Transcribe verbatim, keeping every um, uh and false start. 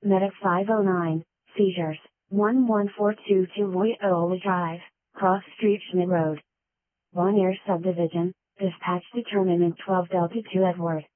Medic five oh nine, seizures, one one four two two Loyola Drive, Cross Street Schmidt Road. Bon Air Subdivision, dispatch determinant twelve Delta two Edward.